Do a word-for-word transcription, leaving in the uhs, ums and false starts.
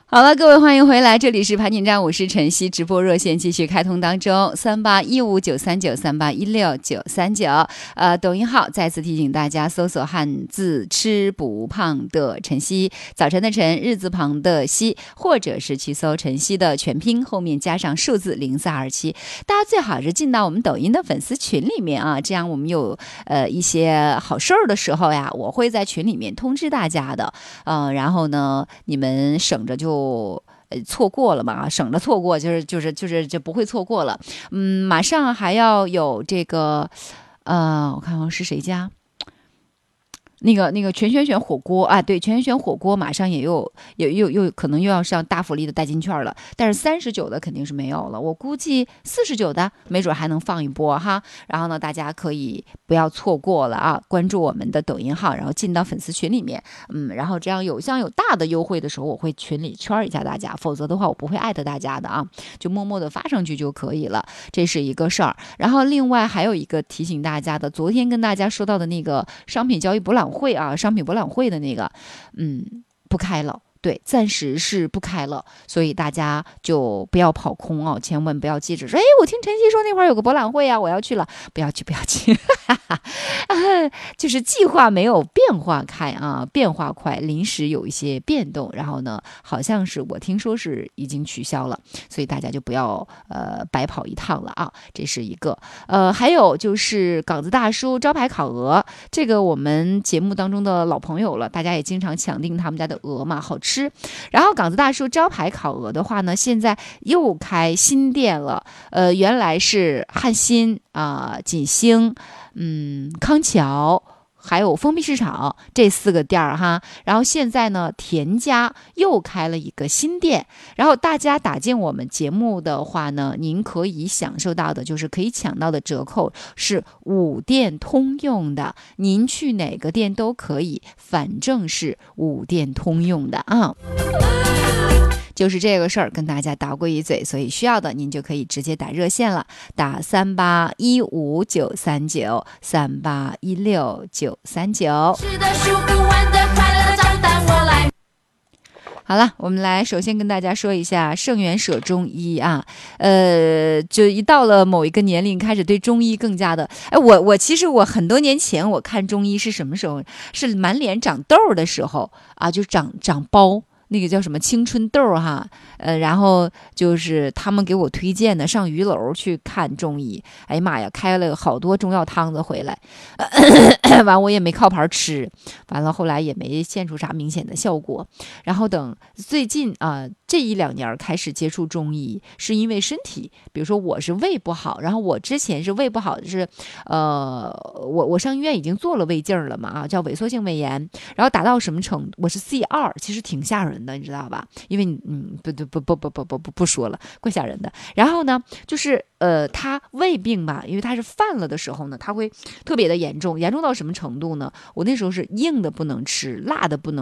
好了，各位欢迎回来，这里是盘锦站，我是晨曦，直播热线继续开通当中，三八一五九三九三八一六九三九，呃，抖音号再次提醒大家搜索汉字吃不胖的晨曦，早晨的晨，日字旁的曦，或者是去搜晨曦的全拼后面加上数字零四二七，大家最好是进到我们抖音的粉丝群里面啊，这样我们有呃一些好事儿的时候呀，我会在群里面通知大家的，呃，然后呢，你们省着就。呃，错过了嘛，省着错过，就是就是就是就不会错过了。嗯，马上还要有这个，呃，我看看是谁家。那个那个全选选火锅啊，对，全选选火锅马上也有有又又可能又要上大福利的代金券了，但是三十九的肯定是没有了，我估计四十九的没准还能放一波哈。然后呢，大家可以不要错过了啊，关注我们的抖音号，然后进到粉丝群里面，嗯，然后这样有像有大的优惠的时候，我会群里圈一下大家，否则的话我不会艾特大家的啊，就默默的发上去就可以了，这是一个事儿。然后另外还有一个提醒大家的，昨天跟大家说到的那个商品交易博览会啊，商品博览会的那个，嗯，不开了。对，暂时是不开了，所以大家就不要跑空哦，千万不要记着说，哎，我听晨曦说那会儿有个博览会啊，我要去了，不要去，不要去，就是计划没有变化开啊，变化快，临时有一些变动，然后呢，好像是我听说是已经取消了，所以大家就不要呃白跑一趟了啊，这是一个，呃，还有就是港子大叔招牌烤鹅，这个我们节目当中的老朋友了，大家也经常抢订他们家的鹅嘛，好吃。吃，然后港子大叔招牌烤鹅的话呢，现在又开新店了。呃，原来是汉新啊、呃、锦兴、嗯康桥。还有封闭市场这四个店儿哈，然后现在呢，田家又开了一个新店，然后大家打进我们节目的话呢，您可以享受到的就是可以抢到的折扣是五店通用的，您去哪个店都可以，反正是五店通用的啊。就是这个事儿跟大家打过一嘴，所以需要的您就可以直接打热线了，打三八一五九三九三八一六九三九。好了，我们来首先跟大家说一下圣元舍中医啊，呃，就一到了某一个年龄，开始对中医更加的，哎，我我其实我很多年前我看中医是什么时候？是满脸长痘的时候啊，就长长包。那个叫什么青春痘哈，呃，然后就是他们给我推荐的，上鱼楼去看中医。哎呀妈呀，开了好多中药汤子回来，呃、完我也没靠盘吃，完了后来也没见出啥明显的效果。然后等最近啊、呃、这一两年开始接触中医，是因为身体，比如说我是胃不好，然后我之前是胃不好，就是呃我我上医院已经做了胃镜了嘛啊，叫萎缩性胃炎，然后达到什么程度？我是 C 二，其实挺吓人的，你知道吧？因为嗯不不不不不不不不不说了，怪吓人的。然后呢，就是呃，他胃病吧，因为他是犯了的时候呢，他会特别的严重，严重到什么程度呢？我那时候是硬的不能吃，辣的不能